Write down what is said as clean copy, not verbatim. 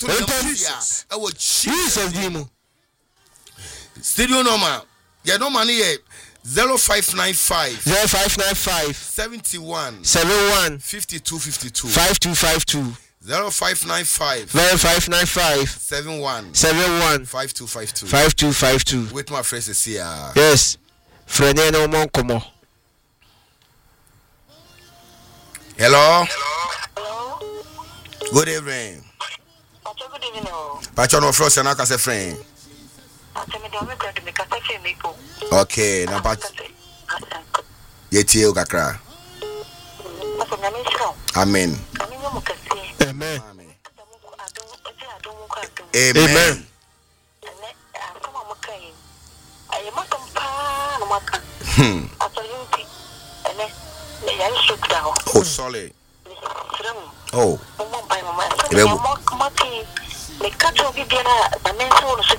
to Jesus. Jesus name. Studio number. Yeah, no money yet. 0595 71 52 52 5252 0595 71 5252 5252 with my friends here. Yes. Friend no more come. Hello. Hello. Good evening. Good evening. Pacho no frost na ka say friend. Okay, na pat. Yetie o kakra. Amen. Amen. Amen. Oh, sorry. Oh.